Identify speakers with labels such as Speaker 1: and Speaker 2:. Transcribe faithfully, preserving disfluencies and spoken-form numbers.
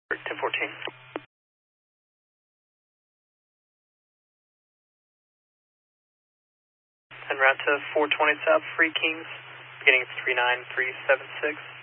Speaker 1: ten fourteen. En route to four twenty South Free Kings, beginning three nine three seven six.